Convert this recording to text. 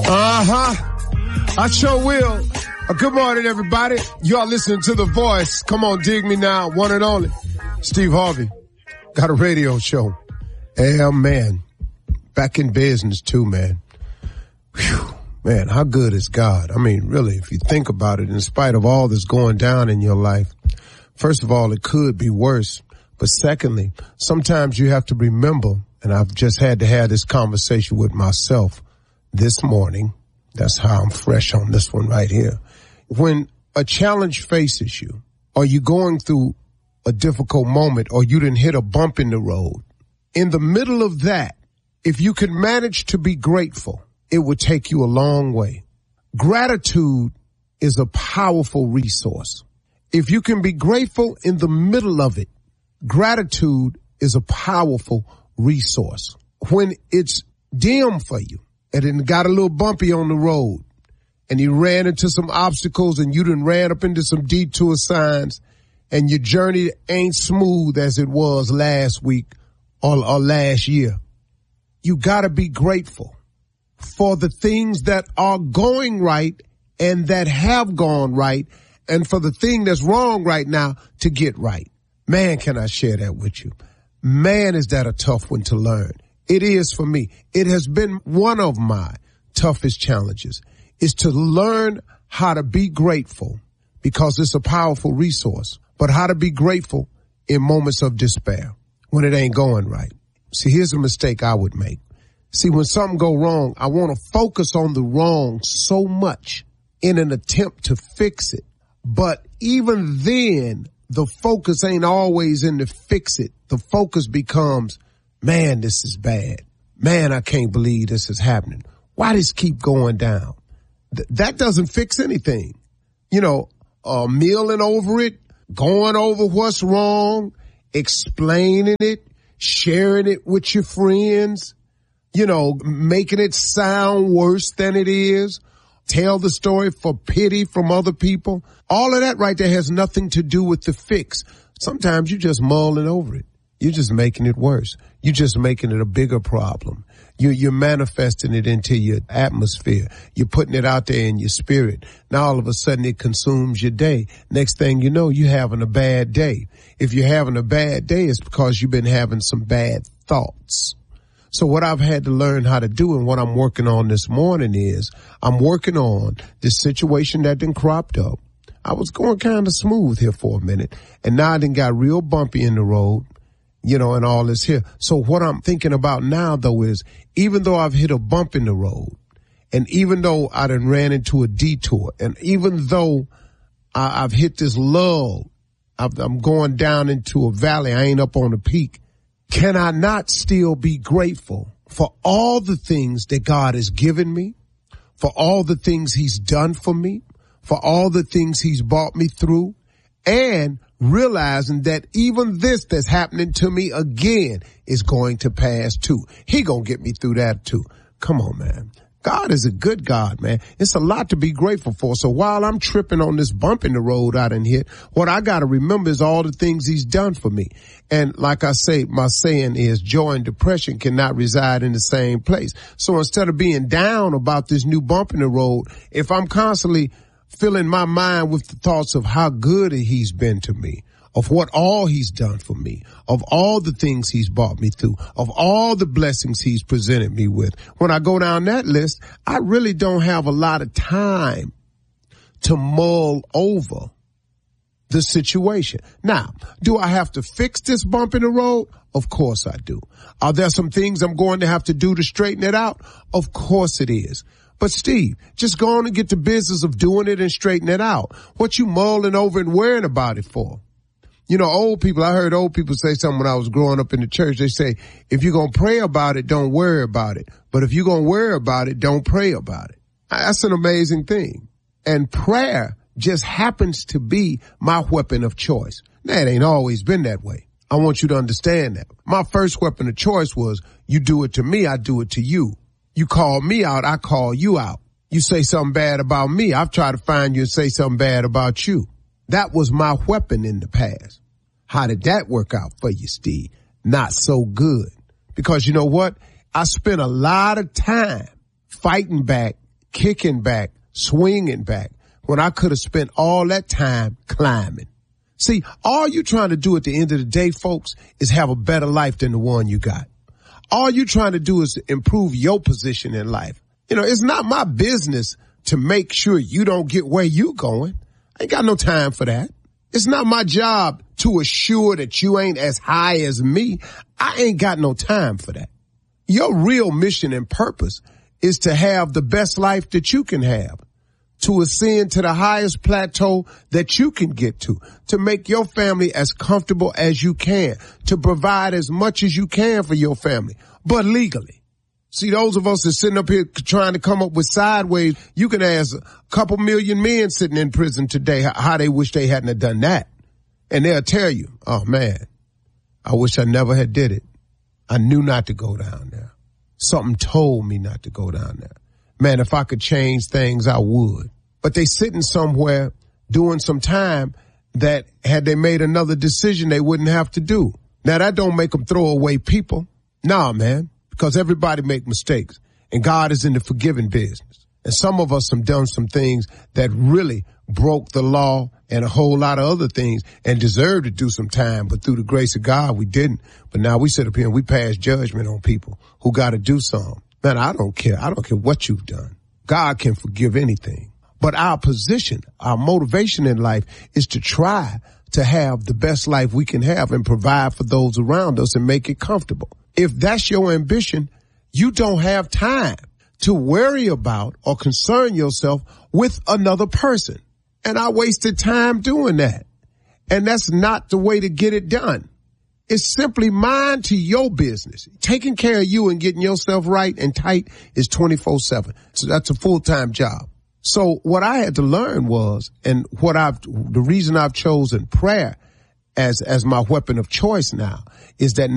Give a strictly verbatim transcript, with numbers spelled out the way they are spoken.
Uh-huh. I sure will. Uh, good morning, everybody. You are listening to The Voice. Come on, dig me now. One and only. Steve Harvey. Got a radio show. Yeah, man. Back in business, too, man. Whew. Man, how good is God? I mean, really, if you think about it, in spite of all that's going down in your life, first of all, it could be worse. But secondly, sometimes you have to remember, and I've just had to have this conversation with myself this morning. That's how I'm fresh on this one right here. When a challenge faces you, or you're going through a difficult moment, or you didn't hit a bump in the road, in the middle of that, if you could manage to be grateful, it would take you a long way. Gratitude is a powerful resource. If you can be grateful in the middle of it, gratitude is a powerful resource. When it's dim for you, and it got a little bumpy on the road, and you ran into some obstacles, and you done ran up into some detour signs, and your journey ain't smooth as it was last week or, or last year, you gotta be grateful for the things that are going right and that have gone right, and for the thing that's wrong right now to get right. Man, can I share that with you? Man, is that a tough one to learn. It is for me. It has been one of my toughest challenges, is to learn how to be grateful, because it's a powerful resource, but how to be grateful in moments of despair when it ain't going right. See, here's a mistake I would make. See, when something go wrong, I want to focus on the wrong so much in an attempt to fix it. But even then, the focus ain't always in to fix it. The focus becomes, man, this is bad. Man, I can't believe this is happening. Why does it keep going down? Th- that doesn't fix anything. You know, uh, milling over it, going over what's wrong, explaining it, sharing it with your friends, you know, making it sound worse than it is, tell the story for pity from other people. All of that right there has nothing to do with the fix. Sometimes you're just mulling over it. You're just making it worse. You're just making it a bigger problem. You're, you're manifesting it into your atmosphere. You're putting it out there in your spirit. Now all of a sudden it consumes your day. Next thing you know, you're having a bad day. If you're having a bad day, it's because you've been having some bad thoughts. So what I've had to learn how to do, and what I'm working on this morning, is I'm working on this situation that done cropped up. I was going kind of smooth here for a minute, and now I done got real bumpy in the road, you know, and all this here. So what I'm thinking about now, though, is even though I've hit a bump in the road, and even though I done ran into a detour, and even though I, I've hit this lull, I've, I'm going down into a valley, I ain't up on the peak, can I not still be grateful for all the things that God has given me, for all the things he's done for me, for all the things he's brought me through, and realizing that even this that's happening to me again is going to pass too. He gonna get me through that too. Come on, man. God is a good God, man. It's a lot to be grateful for. So while I'm tripping on this bump in the road I done hit, what I got to remember is all the things he's done for me. And like I say, my saying is joy and depression cannot reside in the same place. So instead of being down about this new bump in the road, if I'm constantly filling my mind with the thoughts of how good he's been to me, of what all he's done for me, of all the things he's brought me through, of all the blessings he's presented me with. When I go down that list, I really don't have a lot of time to mull over the situation. Now, do I have to fix this bump in the road? Of course I do. Are there some things I'm going to have to do to straighten it out? Of course it is. But Steve, just go on and get the business of doing it and straighten it out. What you mulling over and worrying about it for? You know, old people, I heard old people say something when I was growing up in the church. They say, if you're going to pray about it, don't worry about it. But if you're going to worry about it, don't pray about it. That's an amazing thing. And prayer just happens to be my weapon of choice. Now, it ain't always been that way. I want you to understand that. My first weapon of choice was, you do it to me, I do it to you. You call me out, I call you out. You say something bad about me, I've tried to find you and say something bad about you. That was my weapon in the past. How did that work out for you, Steve? Not so good. Because you know what? I spent a lot of time fighting back kicking back, swinging back, when I could have spent all that time climbing. See, all you trying to do at the end of the day, folks, is have a better life than the one you got. All you trying to do is improve your position in life. You know, it's not my business to make sure you don't get where you going. I ain't got no time for that. It's not my job to assure that you ain't as high as me. I ain't got no time for that. Your real mission and purpose is to have the best life that you can have, to ascend to the highest plateau that you can get to, to make your family as comfortable as you can, to provide as much as you can for your family, but legally. See, those of us that sitting up here trying to come up with sideways, you can ask a couple million men sitting in prison today how they wish they hadn't have done that. And they'll tell you, oh man, I wish I never had did it. I knew not to go down there. Something told me not to go down there. Man, if I could change things, I would. But they sitting somewhere doing some time that had they made another decision, they wouldn't have to do. Now, that don't make them throw away people. Nah, man, because everybody make mistakes, and God is in the forgiving business. And some of us have done some things that really broke the law and a whole lot of other things and deserved to do some time, but through the grace of God, we didn't. But now we sit up here and we pass judgment on people who got to do something. Man, I don't care. I don't care what you've done. God can forgive anything. But our position, our motivation in life is to try to have the best life we can have and provide for those around us and make it comfortable. If that's your ambition, you don't have time to worry about or concern yourself with another person. And I wasted time doing that. And that's not the way to get it done. It's simply mind to your business. Taking care of you and getting yourself right and tight is twenty-four seven. So that's a full-time job. So what I had to learn was, and what I've, the reason I've chosen prayer as, as my weapon of choice now is that